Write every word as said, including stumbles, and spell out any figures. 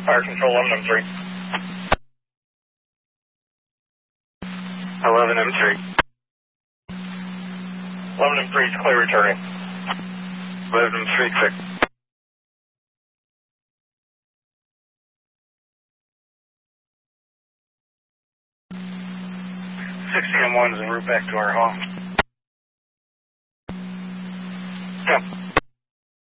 Fire control eleven M three. eleven M three. eleven M three is clear returning. eleven M three clear. sixty M one is en route back to our home. Yeah.